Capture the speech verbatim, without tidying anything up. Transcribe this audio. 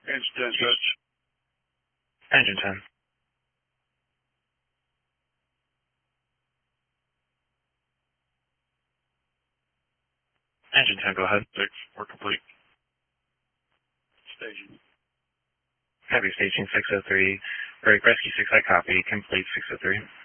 Engine ten, touch. Engine ten. Engine ten, go ahead. Six, we're complete. Station. Heavy staging six oh three. Break rescue six, I copy. Complete six oh three.